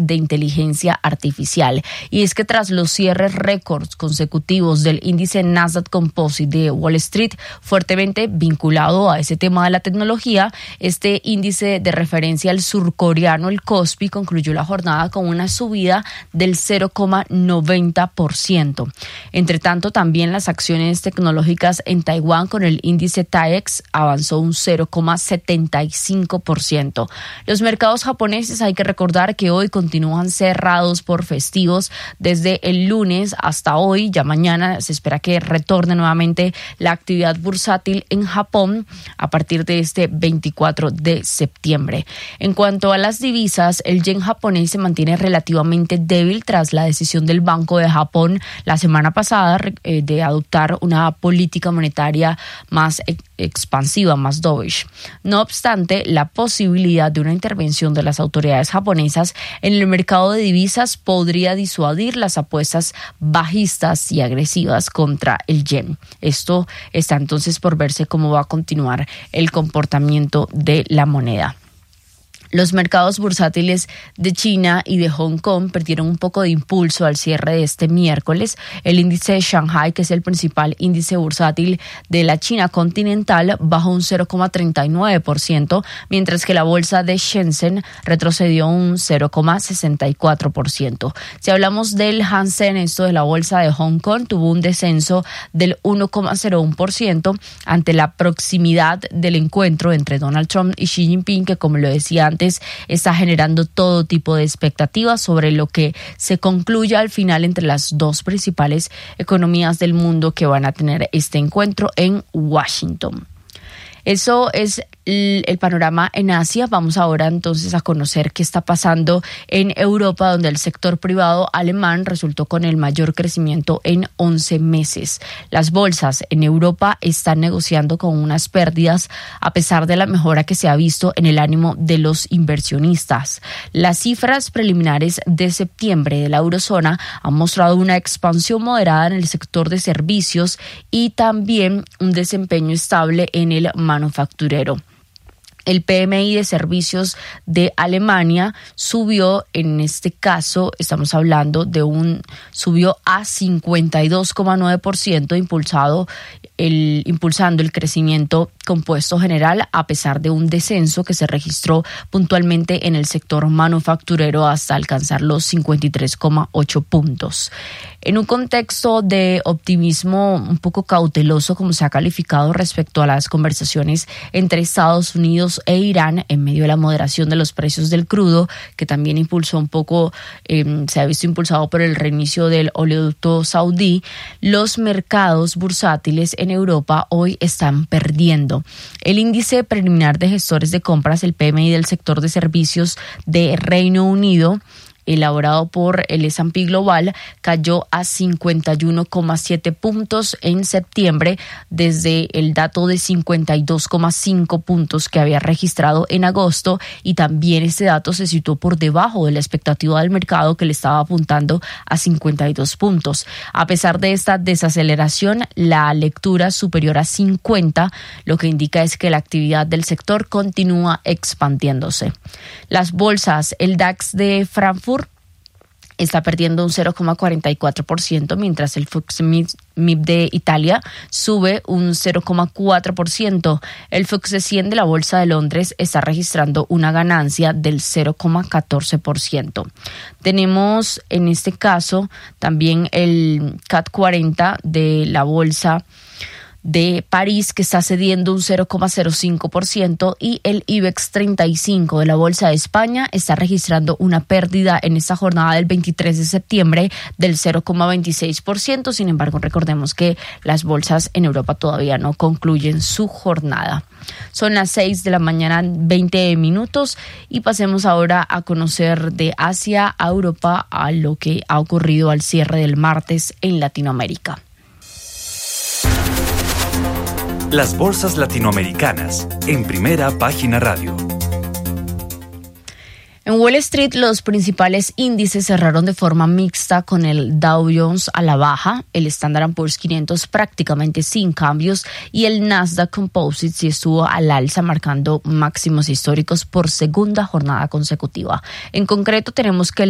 de inteligencia artificial. Y es que tras los cierres récords consecutivos del índice Nasdaq Composite de Wall Street, fuertemente vinculado a ese tema de la tecnología, este índice de referencia al surcoreano, el Kospi, concluyó la jornada con una subida del 0,90%. Entre tanto, también las acciones tecnológicas en Taiwán con el índice TAIEX avanzó un 0,75%. Los mercados japoneses, hay que recordar que hoy continúan cerrados por festivos desde el lunes hasta hoy. Ya mañana se espera que retorne nuevamente la actividad bursátil en Japón a partir de este 24 de septiembre. En cuanto a las divisas, el yen japonés se mantiene relativamente débil tras la decisión del Banco de Japón la semana pasada de adoptar una política monetaria más expansiva, más dovish. No obstante, la posibilidad de una intervención de las autoridades japonesas en el mercado de divisas podría disuadir las apuestas bajistas y agresivas contra el yen. Esto está entonces por verse cómo va a continuar el comportamiento de la moneda. Los mercados bursátiles de China y de Hong Kong perdieron un poco de impulso al cierre de este miércoles. El índice de Shanghai, que es el principal índice bursátil de la China continental, bajó un 0,39%, mientras que la bolsa de Shenzhen retrocedió un 0,64%. Si hablamos del Hang-Seng, esto de la bolsa de Hong Kong, tuvo un descenso del 1,01% ante la proximidad del encuentro entre Donald Trump y Xi Jinping, que, como lo decía antes, está generando todo tipo de expectativas sobre lo que se concluya al final entre las dos principales economías del mundo que van a tener este encuentro en Washington. Eso es el panorama en Asia. Vamos ahora entonces a conocer qué está pasando en Europa, donde el sector privado alemán resultó con el mayor crecimiento en 11 meses. Las bolsas en Europa están negociando con unas pérdidas a pesar de la mejora que se ha visto en el ánimo de los inversionistas. Las cifras preliminares de septiembre de la eurozona han mostrado una expansión moderada en el sector de servicios y también un desempeño estable en el manufacturero. El PMI de servicios de Alemania subió, en este caso estamos hablando de subió a 52,9%, impulsando el crecimiento compuesto general a pesar de un descenso que se registró puntualmente en el sector manufacturero hasta alcanzar los 53,8 puntos. En un contexto de optimismo un poco cauteloso, como se ha calificado respecto a las conversaciones entre Estados Unidos e Irán en medio de la moderación de los precios del crudo, que también impulsó un poco, se ha visto impulsado por el reinicio del oleoducto saudí, los mercados bursátiles en Europa hoy están perdiendo. El índice preliminar de gestores de compras, el PMI del sector de servicios de Reino Unido, elaborado por el S&P Global, cayó a 51,7 puntos en septiembre desde el dato de 52,5 puntos que había registrado en agosto, y también este dato se situó por debajo de la expectativa del mercado, que le estaba apuntando a 52 puntos. A pesar de esta desaceleración, la lectura superior a 50, lo que indica es que la actividad del sector continúa expandiéndose. Las bolsas, el DAX de Frankfurt está perdiendo un 0,44%, mientras el FTSE MIB de Italia sube un 0,4%. El FTSE 100 de la Bolsa de Londres está registrando una ganancia del 0,14%. Tenemos en este caso también el CAC 40 de la Bolsa de París, que está cediendo un 0,05%, y el IBEX 35 de la Bolsa de España está registrando una pérdida en esta jornada del 23 de septiembre del 0,26%. Sin embargo, recordemos que las bolsas en Europa todavía no concluyen su jornada. Son las 6 de la mañana, 20 minutos, y pasemos ahora a conocer de Asia a Europa a lo que ha ocurrido al cierre del martes en Latinoamérica. Las bolsas latinoamericanas en Primera Página Radio. En Wall Street, los principales índices cerraron de forma mixta, con el Dow Jones a la baja, el Standard & Poor's 500 prácticamente sin cambios y el Nasdaq Composite sí estuvo al alza, marcando máximos históricos por segunda jornada consecutiva. En concreto, tenemos que